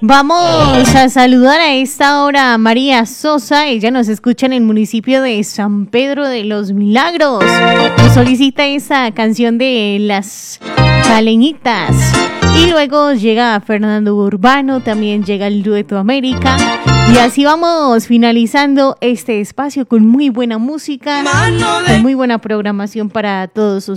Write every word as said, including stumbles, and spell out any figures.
Vamos a saludar a esta hora a María Sosa. Ella nos escucha en el municipio de San Pedro de los Milagros. Nos solicita esa canción de Las Caleñitas. Y luego llega Fernando Urbano, también llega el Dueto América. Y así vamos finalizando este espacio con muy buena música, con muy buena programación para todos ustedes.